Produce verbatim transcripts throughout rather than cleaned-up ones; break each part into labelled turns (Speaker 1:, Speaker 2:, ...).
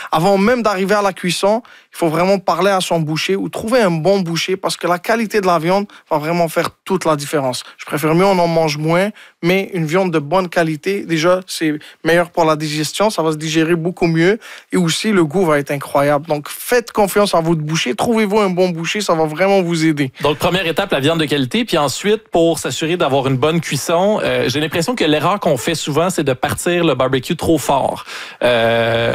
Speaker 1: avant même d'arriver à la cuisson, il faut vraiment parler à son boucher ou trouver un bon boucher parce que la qualité de la viande va vraiment faire toute la différence. Je préfère mieux on en mange moins, mais une viande de bonne qualité, déjà, c'est meilleur pour la digestion, ça va se digérer beaucoup mieux et aussi le goût va être incroyable. Donc, faites confiance à votre boucher, trouvez-vous un bon boucher, ça va vraiment vous aider.
Speaker 2: Donc, première étape, la viande de qualité, puis ensuite, pour s'assurer d'avoir une bonne cuisson, euh, j'ai l'impression que l'erreur qu'on fait souvent, c'est de partir le barbecue trop fort. Euh...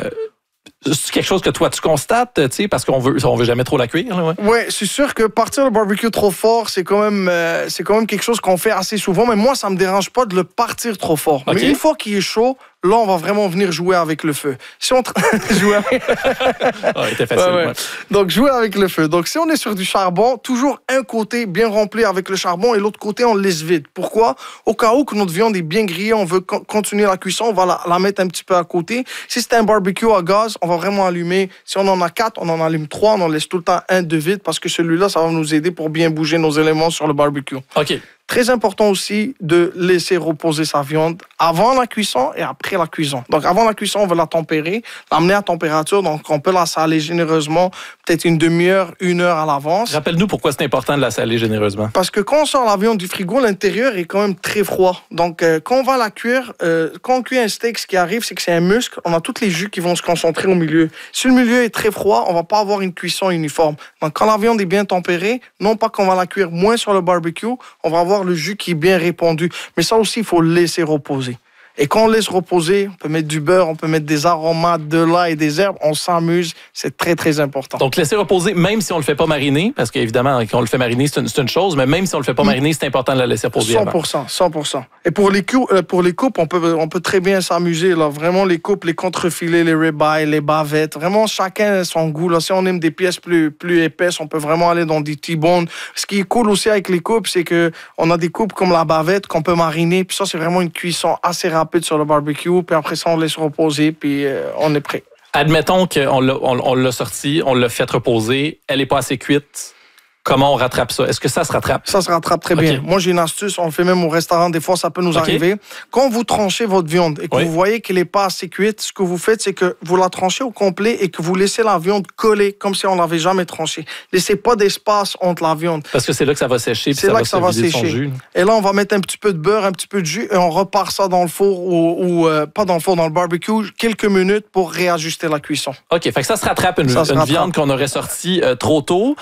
Speaker 2: C'est quelque chose que toi, tu constates, tu sais, parce qu'on veut, on veut jamais trop la cuire. Oui, ouais.
Speaker 1: Ouais, c'est sûr que partir le barbecue trop fort, c'est quand même, euh, c'est quand même quelque chose qu'on fait assez souvent. Mais moi, ça me dérange pas de le partir trop fort. Okay. Mais une fois qu'il est chaud, là, on va vraiment venir jouer avec le feu. Si on tra... jouer avec...
Speaker 2: oh, c'était facile. Ouais, ouais. Ouais.
Speaker 1: Donc, jouer avec le feu. Donc, si on est sur du charbon, toujours un côté bien rempli avec le charbon et l'autre côté, on le laisse vide. Pourquoi? Au cas où que notre viande est bien grillée, on veut co- continuer la cuisson, on va la, la mettre un petit peu à côté. Si c'est un barbecue à gaz, on va vraiment allumer. Si on en a quatre, on en allume trois. On en laisse tout le temps un de vide parce que celui-là, ça va nous aider pour bien bouger nos éléments sur le barbecue.
Speaker 2: OK.
Speaker 1: Très important aussi de laisser reposer sa viande avant la cuisson et après la cuisson. Donc, avant la cuisson, on va la tempérer, l'amener à température. Donc, on peut la saler généreusement, peut-être une demi-heure, une heure à l'avance.
Speaker 2: Rappelle-nous pourquoi c'est important de la saler généreusement.
Speaker 1: Parce que quand on sort la viande du frigo, l'intérieur est quand même très froid. Donc, euh, quand on va la cuire, euh, quand on cuit un steak, ce qui arrive, c'est que c'est un muscle. On a tous les jus qui vont se concentrer au milieu. Si le milieu est très froid, on va pas avoir une cuisson uniforme. Donc, quand la viande est bien tempérée, non pas qu'on va la cuire moins sur le barbecue, on va avoir le jus qui est bien répandu. Mais ça aussi, il faut le laisser reposer. Et quand on laisse reposer, on peut mettre du beurre, on peut mettre des aromates, de l'ail et des herbes. On s'amuse. C'est très, très important.
Speaker 2: Donc, laisser reposer, même si on ne le fait pas mariner, parce qu'évidemment, quand on le fait mariner, c'est une, c'est une chose, mais même si on ne le fait pas mariner, c'est important de la laisser reposer
Speaker 1: cent pour cent, avant. cent pour cent. Et pour les, cou- pour les coupes, on peut, on peut très bien s'amuser. Là. Vraiment, les coupes, les contrefilets, les ribeyes, les bavettes. Vraiment, chacun a son goût. Là. Si on aime des pièces plus, plus épaisses, on peut vraiment aller dans des T-bones. Ce qui est cool aussi avec les coupes, c'est qu'on a des coupes comme la bavette qu'on peut mariner. Puis ça, c'est vraiment une cuisson assez rapide sur le barbecue. Puis après ça, on laisse reposer, puis euh, on est prêt.
Speaker 2: Admettons qu'on l'a, on, on l'a sorti, on l'a fait reposer, elle n'est pas assez cuite. Comment on rattrape ça? Est-ce que ça se rattrape?
Speaker 1: Ça se rattrape très
Speaker 2: okay.
Speaker 1: bien. Moi, j'ai une astuce. On le fait même au restaurant. Des fois, ça peut nous okay. arriver. Quand vous tranchez votre viande et que oui. vous voyez qu'elle n'est pas assez cuite, ce que vous faites, c'est que vous la tranchez au complet et que vous laissez la viande coller comme si on ne l'avait jamais tranchée. Laissez pas d'espace entre la viande.
Speaker 2: Parce que c'est là que ça va sécher.
Speaker 1: C'est
Speaker 2: ça
Speaker 1: là
Speaker 2: va
Speaker 1: que ça va sécher. Et là, on va mettre un petit peu de beurre, un petit peu de jus et on repart ça dans le four ou, ou euh, pas dans le four, dans le barbecue, quelques minutes pour réajuster la cuisson.
Speaker 2: OK. Fait que ça se rattrape une, une rattrape. viande qu'on aurait sortie euh, trop tôt.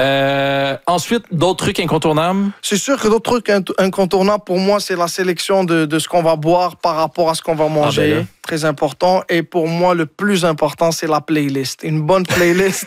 Speaker 2: Euh, ensuite, d'autres trucs incontournables?
Speaker 1: C'est sûr que d'autres trucs incontournables, pour moi, c'est la sélection de, de ce qu'on va boire par rapport à ce qu'on va manger. Ah ben très important. Et pour moi, le plus important, c'est la playlist. Une bonne playlist.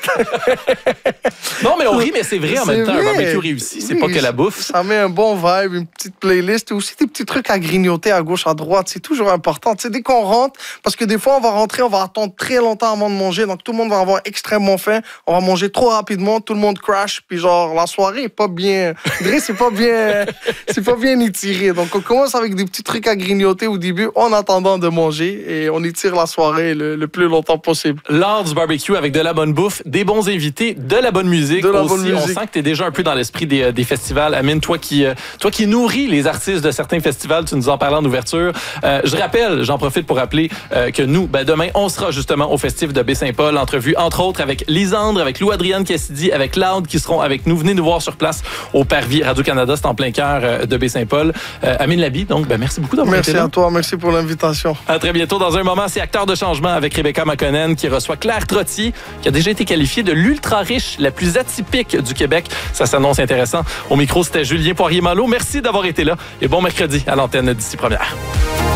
Speaker 2: Non, mais on rit, mais c'est vrai en c'est même temps. Vrai. Un barbecue réussi, c'est oui, pas que la bouffe.
Speaker 1: Ça met un bon vibe, une petite playlist. Et aussi des petits trucs à grignoter à gauche, à droite. C'est toujours important. Tu sais, dès qu'on rentre, parce que des fois, on va rentrer, on va attendre très longtemps avant de manger. Donc, tout le monde va avoir extrêmement faim. On va manger trop rapidement. Tout le monde crash. Puis genre, la soirée est pas bien... Je dirais, c'est pas bien... c'est pas bien étiré. Donc, on commence avec des petits trucs à grignoter au début, en attendant de manger. Et on étire la soirée le, le plus longtemps possible.
Speaker 2: L'art du barbecue avec de la bonne bouffe, des bons invités, de la bonne musique.
Speaker 1: De la
Speaker 2: aussi,
Speaker 1: bonne musique.
Speaker 2: On sent que tu es déjà un peu dans l'esprit des, des festivals. Amine, toi qui, toi qui nourris les artistes de certains festivals, tu nous en parlais en ouverture. Euh, je rappelle, j'en profite pour rappeler euh, que nous, ben, demain, on sera justement au Festif de Baie-Saint-Paul. Entrevue, entre autres, avec Lisandre, avec Lou-Adrienne Cassidy, avec Loud qui seront avec nous. Venez nous voir sur place au Parvis Radio-Canada. C'est en plein cœur de Baie-Saint-Paul. Euh, Amine Labi, donc, ben, merci beaucoup d'avoir
Speaker 1: merci
Speaker 2: été là.
Speaker 1: Merci à toi. Merci pour l'invitation.
Speaker 2: À très bientôt. Dans un moment, c'est Acteur de changement avec Rebecca McConnell qui reçoit Claire Trottier, qui a déjà été qualifiée de l'ultra riche, la plus atypique du Québec. Ça s'annonce intéressant. Au micro, c'était Julien Poirier-Malo. Merci d'avoir été là et bon mercredi à l'antenne d'ici première.